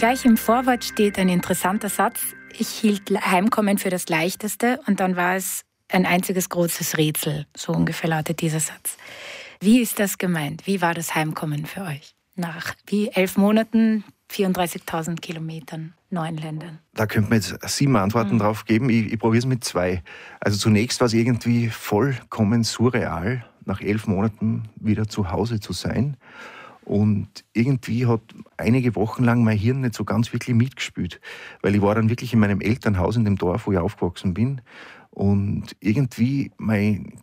Gleich im Vorwort steht ein interessanter Satz. Ich hielt Heimkommen für das Leichteste und dann war es ein einziges großes Rätsel. So ungefähr lautet dieser Satz. Wie ist das gemeint? Wie war das Heimkommen für euch? Nach 11 Monaten, 34.000 Kilometern, 9 Ländern. Da könnte man jetzt 7 Antworten drauf geben. Ich probiere es mit 2. Also zunächst war es irgendwie vollkommen surreal, nach 11 Monaten wieder zu Hause zu sein. Und irgendwie hat einige Wochen lang mein Hirn nicht so ganz wirklich mitgespielt. Weil ich war dann wirklich in meinem Elternhaus, in dem Dorf, wo ich aufgewachsen bin. Und irgendwie mein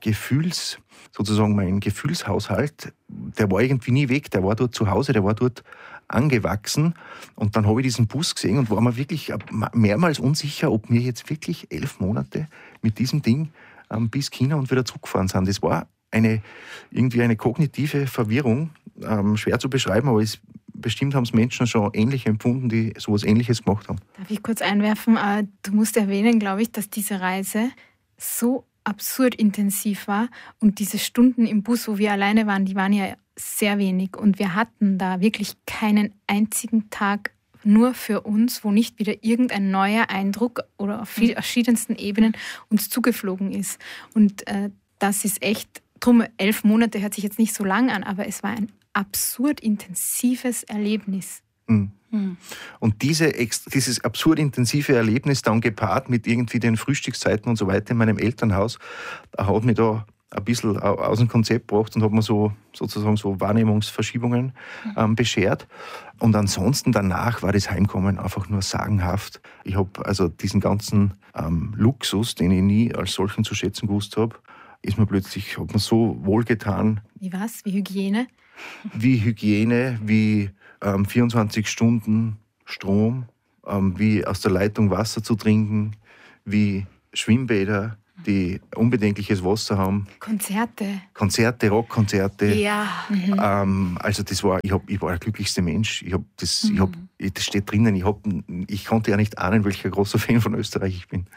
Gefühlshaushalt, der war irgendwie nie weg. Der war dort zu Hause, der war dort angewachsen. Und dann habe ich diesen Bus gesehen und war mir wirklich mehrmals unsicher, ob wir jetzt wirklich 11 Monate mit diesem Ding bis China und wieder zurückgefahren sind. Das war irgendwie eine kognitive Verwirrung, schwer zu beschreiben, aber bestimmt haben es Menschen schon ähnlich empfunden, die sowas Ähnliches gemacht haben. Darf ich kurz einwerfen? Du musst erwähnen, glaube ich, dass diese Reise so absurd intensiv war und diese Stunden im Bus, wo wir alleine waren, die waren ja sehr wenig und wir hatten da wirklich keinen einzigen Tag nur für uns, wo nicht wieder irgendein neuer Eindruck oder auf verschiedensten Ebenen uns zugeflogen ist. Und das ist echt, drum 11 Monate hört sich jetzt nicht so lang an, aber es war ein absurd intensives Erlebnis. Mhm. Und dieses absurd intensive Erlebnis dann gepaart mit irgendwie den Frühstückszeiten und so weiter in meinem Elternhaus, hat mich da ein bisschen aus dem Konzept gebracht und hat mir sozusagen Wahrnehmungsverschiebungen beschert. Und ansonsten danach war das Heimkommen einfach nur sagenhaft. Ich habe also diesen ganzen Luxus, den ich nie als solchen zu schätzen gewusst habe, hat mir so wohlgetan. Wie was? Wie Hygiene? Wie Hygiene, wie 24 Stunden Strom, wie aus der Leitung Wasser zu trinken, wie Schwimmbäder, die unbedenkliches Wasser haben. Konzerte, Rockkonzerte. Ja. Also ich war der glücklichste Mensch. Das steht drinnen. Ich konnte ja nicht ahnen, welcher großer Fan von Österreich ich bin.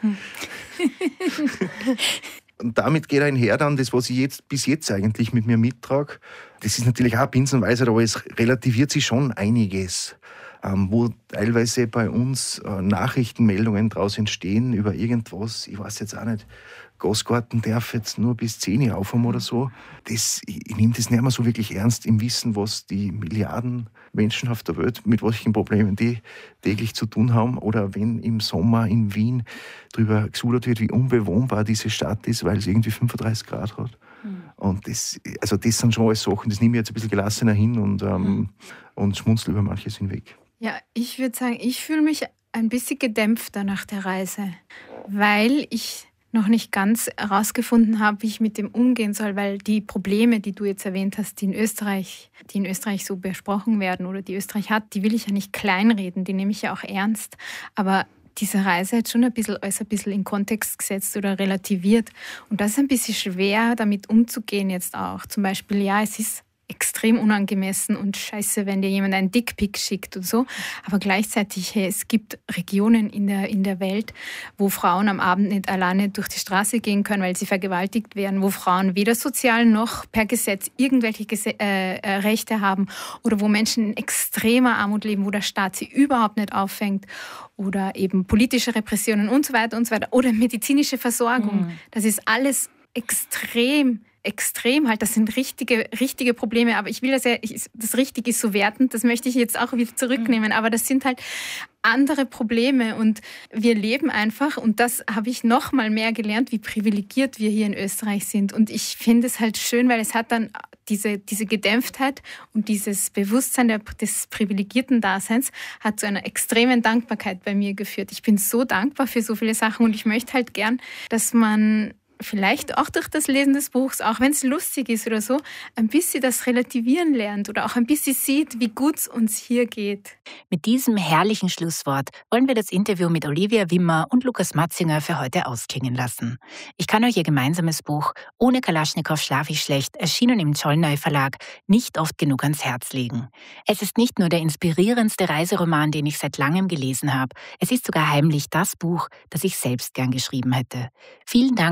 Und damit geht einher dann das, was ich bis jetzt eigentlich mit mir mittrage. Das ist natürlich auch binsenweise, aber es relativiert sich schon einiges, wo teilweise bei uns Nachrichtenmeldungen draus entstehen über irgendwas, ich weiß jetzt auch nicht, Gasgarten darf jetzt nur bis 10 Uhr aufhaben oder so. Ich nehme das nicht mehr so wirklich ernst im Wissen, was die Milliarden Menschen auf der Welt, mit welchen Problemen die täglich zu tun haben. Oder wenn im Sommer in Wien darüber gesudert wird, wie unbewohnbar diese Stadt ist, weil es irgendwie 35 Grad hat. Und das sind schon alles Sachen, das nehme ich jetzt ein bisschen gelassener hin und schmunzel über manches hinweg. Ja, ich würde sagen, ich fühle mich ein bisschen gedämpfter nach der Reise, weil ich noch nicht ganz herausgefunden habe, wie ich mit dem umgehen soll, weil die Probleme, die du jetzt erwähnt hast, die in Österreich so besprochen werden oder die Österreich hat, die will ich ja nicht kleinreden, die nehme ich ja auch ernst. Aber diese Reise hat schon alles ein bisschen in Kontext gesetzt oder relativiert. Und das ist ein bisschen schwer, damit umzugehen jetzt auch. Zum Beispiel, ja, es ist extrem unangemessen und scheiße, wenn dir jemand einen Dickpick schickt und so. Aber gleichzeitig, es gibt Regionen in der Welt, wo Frauen am Abend nicht alleine durch die Straße gehen können, weil sie vergewaltigt werden, wo Frauen weder sozial noch per Gesetz irgendwelche Rechte haben oder wo Menschen in extremer Armut leben, wo der Staat sie überhaupt nicht auffängt oder eben politische Repressionen und so weiter oder medizinische Versorgung. Das ist alles extrem halt, das sind richtige Probleme, aber ich will das Richtige ist so wertend, das möchte ich jetzt auch wieder zurücknehmen, aber das sind halt andere Probleme und wir leben einfach und das habe ich noch mal mehr gelernt, wie privilegiert wir hier in Österreich sind und ich finde es halt schön, weil es hat dann diese Gedämpftheit und dieses Bewusstsein des privilegierten Daseins hat zu einer extremen Dankbarkeit bei mir geführt. Ich bin so dankbar für so viele Sachen und ich möchte halt gern, dass man vielleicht auch durch das Lesen des Buchs, auch wenn es lustig ist oder so, ein bisschen das Relativieren lernt oder auch ein bisschen sieht, wie gut es uns hier geht. Mit diesem herrlichen Schlusswort wollen wir das Interview mit Olivia Wimmer und Lukas Matzinger für heute ausklingen lassen. Ich kann euch ihr gemeinsames Buch Ohne Kalaschnikow schlaf ich schlecht, erschienen im Czollnay Verlag, nicht oft genug ans Herz legen. Es ist nicht nur der inspirierendste Reiseroman, den ich seit langem gelesen habe. Es ist sogar heimlich das Buch, das ich selbst gern geschrieben hätte. Vielen Dank an Olivia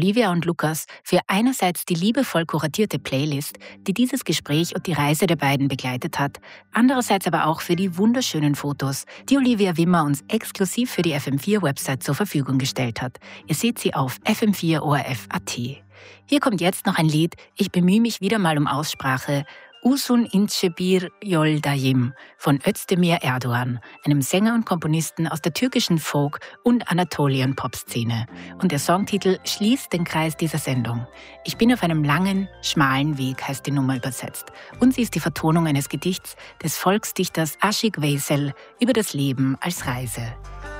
Olivia und Lukas für einerseits die liebevoll kuratierte Playlist, die dieses Gespräch und die Reise der beiden begleitet hat, andererseits aber auch für die wunderschönen Fotos, die Olivia Wimmer uns exklusiv für die FM4-Website zur Verfügung gestellt hat. Ihr seht sie auf fm4orf.at. Hier kommt jetzt noch ein Lied, ich bemühe mich wieder mal um Aussprache, Uzun İnce Yoldayım von Özdemir Erdoğan, einem Sänger und Komponisten aus der türkischen Folk- und Anatolien-Pop-Szene. Und der Songtitel schließt den Kreis dieser Sendung. Ich bin auf einem langen, schmalen Weg, heißt die Nummer übersetzt. Und sie ist die Vertonung eines Gedichts des Volksdichters Aşık Veysel über das Leben als Reise.